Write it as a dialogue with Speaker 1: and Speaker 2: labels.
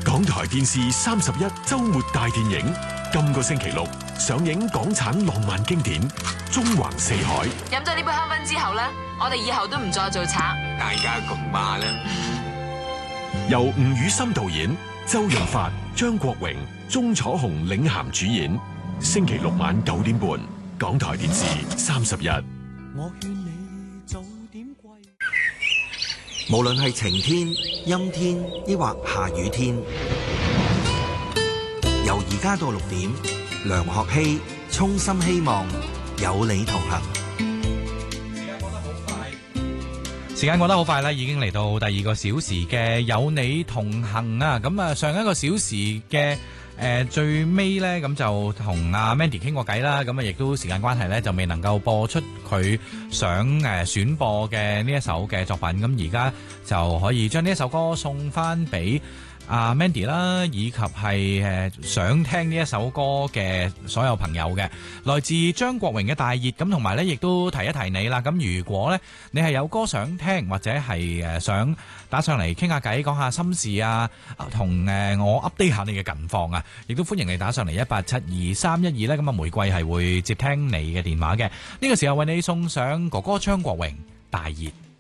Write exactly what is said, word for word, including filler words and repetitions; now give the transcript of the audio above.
Speaker 1: 港台電視三十一周末大電影，今個星期六上映港產浪漫經典《縱橫四海》。
Speaker 2: 飲咗呢杯香檳之後呢，我哋以後都唔再做賊。
Speaker 3: 大家共話啦。
Speaker 1: 由吳宇森導演，周潤發、張國榮、鐘楚紅領銜主演。星期六晚九點半，港台電視三十一。
Speaker 4: 我勸你早點歸。
Speaker 5: 無論係晴天、陰天，抑或下雨天，由而家到六點，梁學希衷心希望有你同行。
Speaker 6: 時間過得好快啦，已經嚟到第二個小時嘅有你同行啊！咁啊，上一個小時嘅誒、呃、最尾呢，咁就同阿 Mandy 傾過偈啦。咁啊，亦都時間關係呢，就未能夠播出佢想誒選播嘅呢一首嘅作品。咁而家就可以將呢一首歌送翻俾阿 Mandy 啦，以及係誒想聽呢一首歌嘅所有朋友嘅，來自張國榮嘅大熱。咁同埋咧，亦都提一提你啦。咁如果咧你係有歌想聽，或者係誒想打上嚟傾下偈，講下心事啊，同誒我 update 下你嘅近況啊，亦都歡迎你打上嚟一八七二三一二咧。咁啊，玫瑰係會接聽你嘅電話嘅。呢個時候為你送上哥哥張國榮大熱。